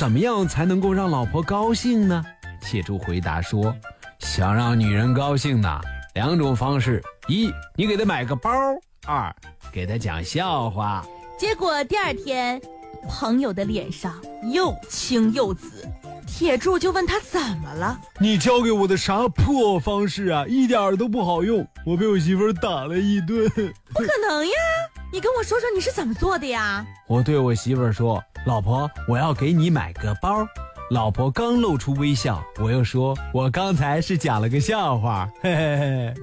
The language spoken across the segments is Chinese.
怎么样才能够让老婆高兴呢？铁柱回答说，想让女人高兴呢，2种方式：一，你给她买个包；二，给她讲笑话。 结果第2天，朋友的脸上又青又紫，铁柱就问他怎么了。 你教给我的啥破方式啊，一点都不好用，我被我媳妇打了一顿。 不可能呀，你跟我说说你是怎么做的呀？ 我对我媳妇说，老婆，我要给你买个包。老婆刚露出微笑，我又说，我刚才是讲了个笑话，嘿嘿嘿。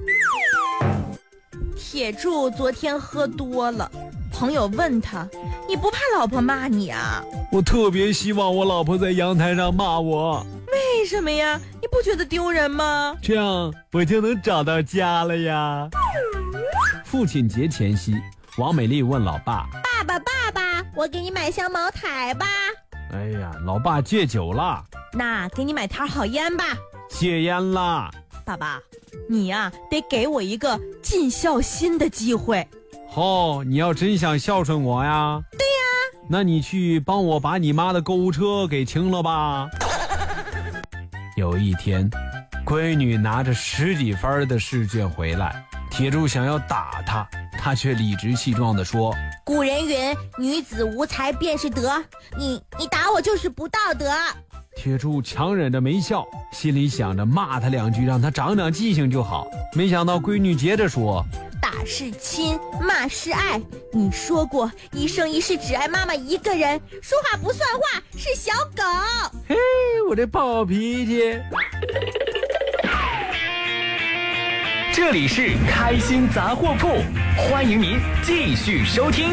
铁柱昨天喝多了，朋友问他，你不怕老婆骂你啊？ 我特别希望我老婆在阳台上骂我。 为什么呀？你不觉得丢人吗？ 这样我就能找到家了呀。父亲节前夕，王美丽问老爸， 爸爸，我给你买箱茅台吧。 哎呀，老爸戒酒了。 那给你买条好烟吧。 戒烟啦。 爸爸，你呀，得给我一个尽孝心的机会。 你要真想孝顺我呀？ 对呀。 那你去帮我把你妈的购物车给清了吧。有一天，闺女拿着10几分的试卷回来，铁柱想要打她，她却理直气壮地说， 古人云，女子无才便是德，你打我就是不道德。 铁柱强忍着没笑，心里想着骂他2句，让他长长记性就好。没想到闺女接着说， 打是亲，骂是爱。你说过一生一世只爱妈妈一个人，说话不算话，是小狗。 嘿，我这暴脾气。 这里是开心杂货铺，欢迎您继续收听。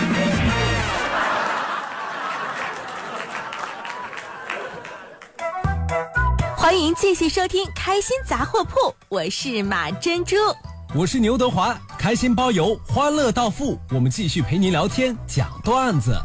欢迎继续收听开心杂货铺，我是马珍珠， 我是牛德华，开心包邮，欢乐到付，我们继续陪您聊天讲段子。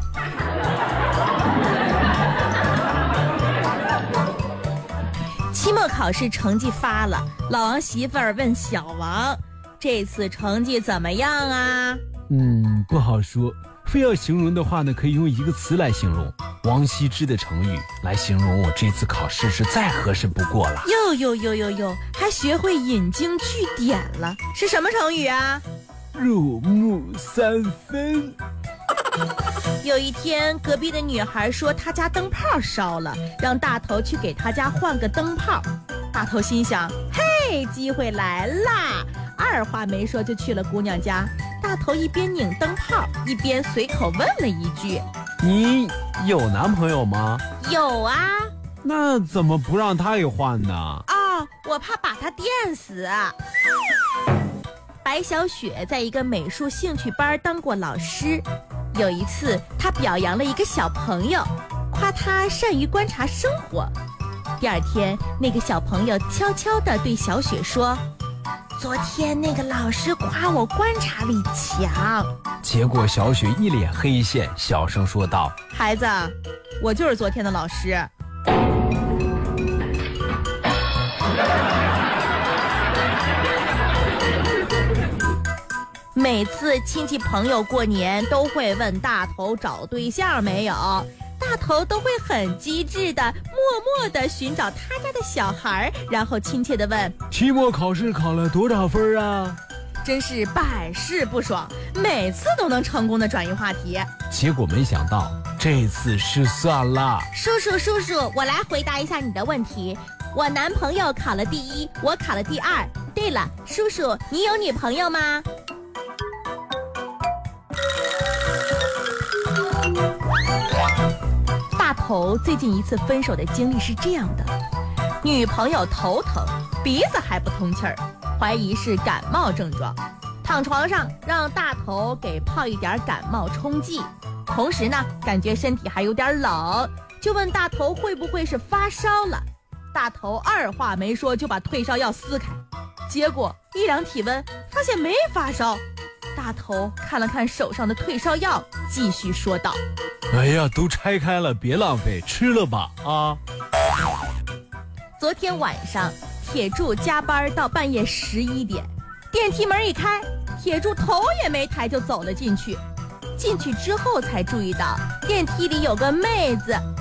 期末考试成绩发了，老王媳妇儿问小王，这次成绩怎么样啊？ 不好说，非要形容的话呢，可以用一个词来形容，王羲之的成语来形容我这次考试是再合适不过了。 哟，还学会引经据典了，是什么成语啊？ 入木三分。 有一天，隔壁的女孩说她家灯泡烧了，让大头去给她家换个灯泡。大头心想，嘿，机会来啦，二话没说就去了姑娘家。大头一边拧灯泡，一边随口问了一句， 你有男朋友吗？ 有啊。 那怎么不让他给换呢？ 我怕把他电死。白小雪在一个美术兴趣班当过老师，有一次她表扬了一个小朋友，夸他善于观察生活。第2天，那个小朋友悄悄地对小雪说，昨天那个老师夸我观察力强。 结果小雪一脸黑线，小声说道， 孩子，我就是昨天的老师。每次亲戚朋友过年都会问大头找对象没有，大头都会很机智的默默的寻找他家的小孩，然后亲切的问， 期末考试考了多少分啊？ 真是百试不爽，每次都能成功的转移话题。 结果没想到这次失算了。 叔叔，我来回答一下你的问题。我男朋友考了第1，我考了第2。对了，叔叔，你有女朋友吗？大头最近一次分手的经历是这样的，女朋友头疼，鼻子还不通气儿，怀疑是感冒症状，躺床上让大头给泡一点感冒冲剂，同时呢感觉身体还有点冷，就问大头会不会是发烧了。大头二话没说就把退烧药撕开，结果一量体温发现没发烧。大头看了看手上的退烧药，继续说道， 哎呀，都拆开了，别浪费，吃了吧啊！ 昨天晚上铁柱加班到半夜11点，电梯门一开，铁柱头也没抬就走了进去。进去之后才注意到电梯里有个妹子